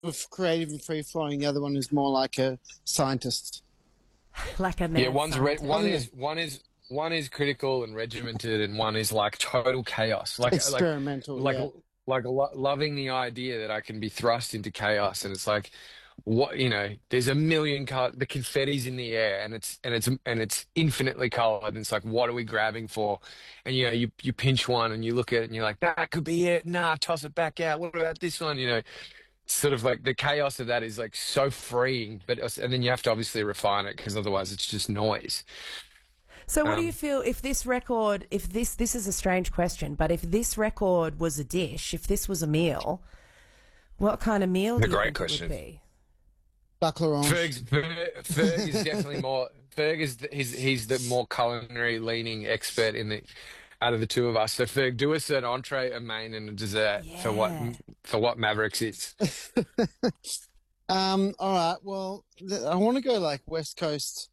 of creative and free flowing. The other one is more like a scientist. Like a man. Yeah, scientist. one is critical and regimented, and one is like total chaos. Experimental, yeah. Loving the idea that I can be thrust into chaos, and it's like, what, there's a million color, the confetti's in the air, and it's infinitely colored, and it's like, what are we grabbing for? And you pinch one and you look at it and you're like, that could be it. Nah, toss it back out. What about this one? Sort of like the chaos of that is like so freeing, and then you have to obviously refine it, because otherwise it's just noise. So what do you feel if this record, if this is a strange question, but if this record was a dish, if this was a meal, what kind of meal do you think it would be? Buckler Ferg is definitely more. He's the more culinary leaning expert out of the two of us. So Ferg, do us an entree, a main, and a dessert for what Mavericks is. All right. Well, I want to go like West Coast,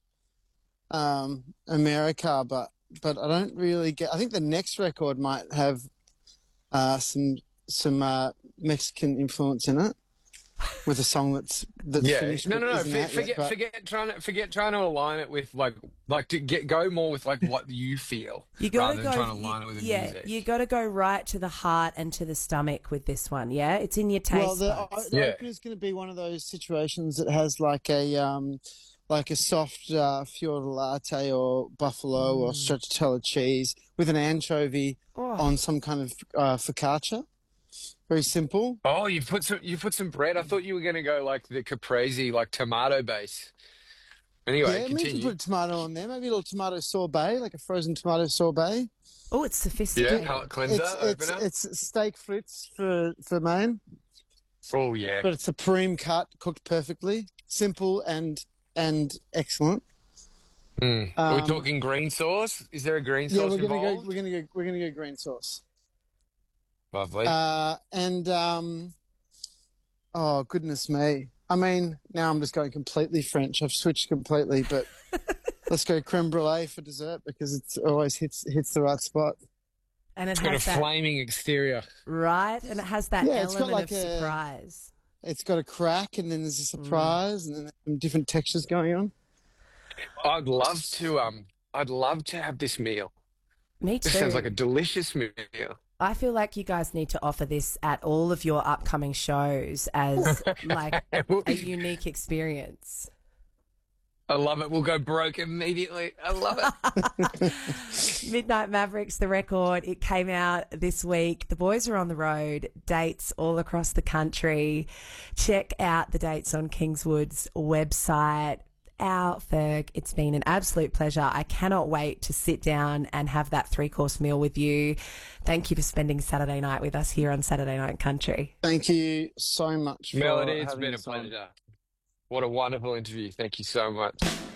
America, but I don't really get. I think the next record might have some Mexican influence in it, with a song that's finished. No. Forget trying to align it with go more with like what you feel. You got to rather than trying to align it with the music. You got to go right to the heart and to the stomach with this one. Yeah, it's in your taste. Well, the opener is going to be one of those situations that has like a soft fior di latte or buffalo or stracciatella cheese with an anchovy on some kind of focaccia. Very simple. Oh, you put some bread. I thought you were going to go like the caprese, like tomato base. Anyway, continue. Yeah, you can put a tomato on there. Maybe a little tomato sorbet, like a frozen tomato sorbet. Oh, it's sophisticated. Yeah, palate cleanser. It's steak frites for main. Oh yeah, but it's a supreme cut, cooked perfectly, simple and excellent. Are we talking green sauce? Is there a green sauce involved? We're gonna go green sauce. Lovely. Oh goodness me! I mean, now I'm just going completely French. I've switched completely, but let's go creme brulee for dessert, because it always hits the right spot. And it's got a flaming exterior, right? And it has that element of surprise. It's got a crack, and then there's a surprise, and then some different textures going on. I'd love to have this meal. Me too. This sounds like a delicious meal. I feel like you guys need to offer this at all of your upcoming shows as like a unique experience. I love it. We'll go broke immediately. I love it. Midnight Mavericks, the record, it came out this week. The boys are on the road, dates all across the country. Check out the dates on Kingswood's website. Ferg, it's been an absolute pleasure. I cannot wait to sit down and have that 3-course meal with you. Thank you for spending Saturday night with us here on Saturday Night Country. Thank you so much. Melody, it's been a pleasure. What a wonderful interview. Thank you so much.